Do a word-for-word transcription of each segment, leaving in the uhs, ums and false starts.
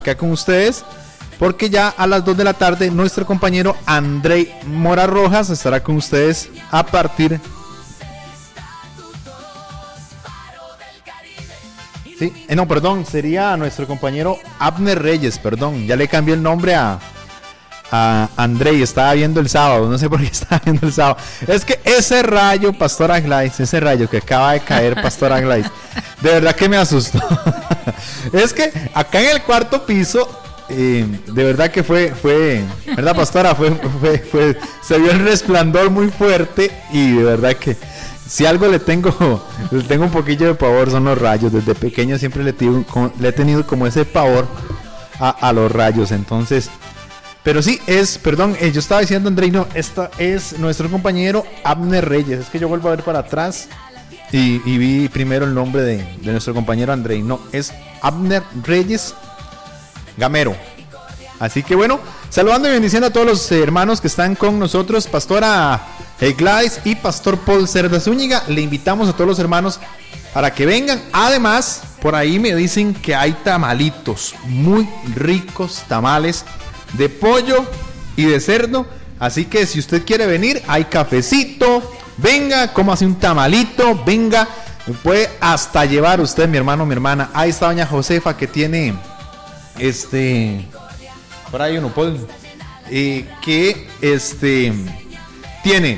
acá con ustedes, porque ya a las dos de la tarde nuestro compañero Andrei Mora Rojas estará con ustedes a partir sí, eh, no, perdón, sería nuestro compañero Abner Reyes, perdón, ya le cambié el nombre a a Andrei, estaba viendo el sábado, no sé por qué estaba viendo el sábado. Es que ese rayo, Pastora Glais, ese rayo que acaba de caer, Pastora Glais, de verdad que me asustó. Es que acá en el cuarto piso, eh, de verdad que fue, fue, ¿verdad, Pastora? Fue, fue, fue, se vio el resplandor muy fuerte y de verdad que si algo le tengo, le tengo un poquillo de pavor son los rayos. Desde pequeño siempre le, tengo, le he tenido como ese pavor a, a los rayos, entonces... Pero sí, es, perdón, eh, yo estaba diciendo, Andrei, no, esta es nuestro compañero Abner Reyes. Es que yo vuelvo a ver para atrás y, y vi primero el nombre de, de nuestro compañero Andrei. No, es Abner Reyes Gamero. Así que bueno, saludando y bendiciendo a todos los hermanos que están con nosotros, Pastora Gladys y Pastor Paul Cerda Zúñiga. Le invitamos a todos los hermanos para que vengan. Además, por ahí me dicen que hay tamalitos, muy ricos tamales de pollo y de cerdo, así que si usted quiere venir, hay cafecito, venga, cómase un tamalito, venga, puede hasta llevar usted, mi hermano, mi hermana. Ahí está doña Josefa que tiene, este, por ahí uno, Paul, eh, que este, tiene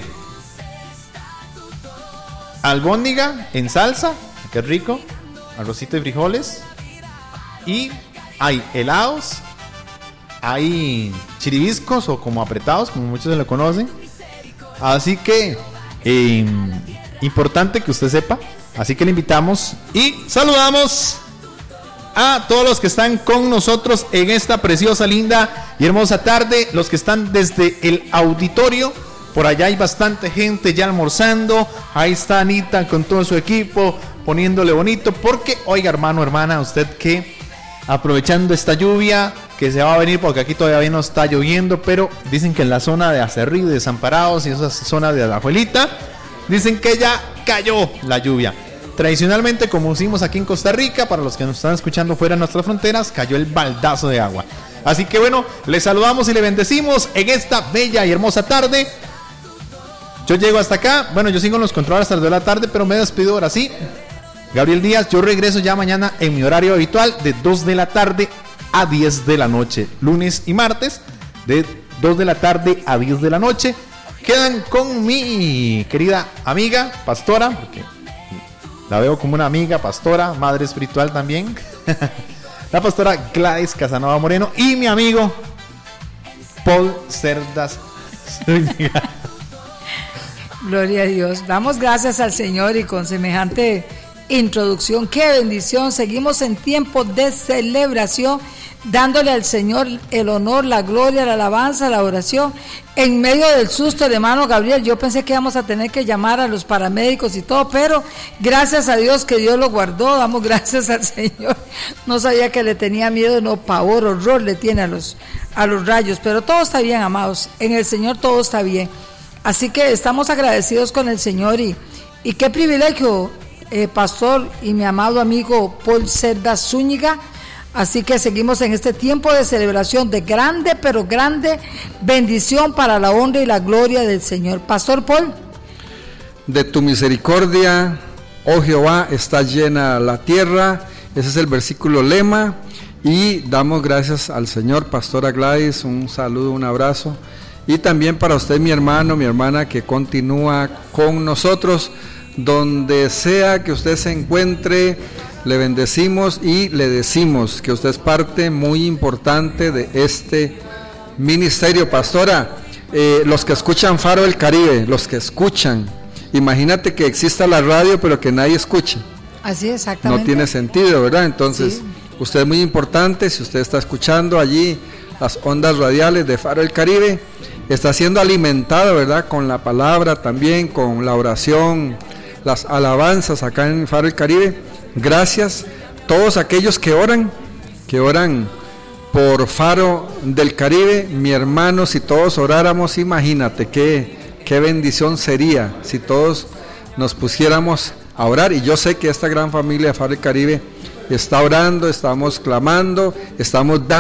albóndiga en salsa, que rico, arrocito y frijoles, y hay helados, hay chiribiscos o como apretados, como muchos se lo conocen. Así que eh, importante que usted sepa. Así que le invitamos y saludamos a todos los que están con nosotros en esta preciosa, linda y hermosa tarde. Los que están desde el auditorio. Por allá hay bastante gente ya almorzando. Ahí está Anita con todo su equipo poniéndole bonito. Porque, oiga, hermano, hermana, usted que aprovechando esta lluvia que se va a venir, porque aquí todavía no está lloviendo, pero dicen que en la zona de Acerrí, de Desamparados y esa zona de Alajuelita, dicen que ya cayó la lluvia. Tradicionalmente, como decimos aquí en Costa Rica, para los que nos están escuchando fuera de nuestras fronteras, cayó el baldazo de agua. Así que bueno, les saludamos y le bendecimos en esta bella y hermosa tarde. Yo llego hasta acá, bueno, yo sigo en los controles hasta las dos de la tarde, pero me despido ahora sí. Gabriel Díaz, yo regreso ya mañana en mi horario habitual de dos de la tarde a diez de la noche, lunes y martes, de dos de la tarde a diez de la noche. Quedan con mi querida amiga, pastora, porque la veo como una amiga, pastora, madre espiritual también, la pastora Gladys Casanova Moreno y mi amigo Paul Cerdas Zúñiga. Gloria a Dios, damos gracias al Señor y con semejante introducción, qué bendición. Seguimos en tiempo de celebración, dándole al Señor el honor, la gloria, la alabanza, la oración. En medio del susto, hermano Gabriel, yo pensé que íbamos a tener que llamar a los paramédicos y todo, pero gracias a Dios que Dios lo guardó, damos gracias al Señor. No sabía que le tenía miedo, no, pavor, horror le tiene a los, a los rayos, pero todo está bien, amados, en el Señor todo está bien. Así que estamos agradecidos con el Señor y, y qué privilegio, Eh, pastor y mi amado amigo Paul Cerda Zúñiga. Así que seguimos en este tiempo de celebración de grande, pero grande bendición para la honra y la gloria del Señor. Pastor Paul. De tu misericordia, oh Jehová, está llena la tierra. Ese es el versículo lema. Y damos gracias al Señor. Pastora Gladys, un saludo, un abrazo. Y también para usted, mi hermano, mi hermana, que continúa con nosotros. Donde sea que usted se encuentre, le bendecimos y le decimos que usted es parte muy importante de este ministerio. Pastora, eh, los que escuchan Faro del Caribe, los que escuchan, imagínate que exista la radio pero que nadie escuche. Así exactamente. No tiene sentido, ¿verdad? Entonces, sí. Usted es muy importante. Si usted está escuchando allí las ondas radiales de Faro del Caribe, está siendo alimentado, ¿verdad? Con la palabra también, con la oración, las alabanzas acá en Faro del Caribe. Gracias todos aquellos que oran, que oran por Faro del Caribe. Mi hermano, si todos oráramos, imagínate qué, qué bendición sería si todos nos pusiéramos a orar. Y yo sé que esta gran familia de Faro del Caribe está orando, estamos clamando, estamos dando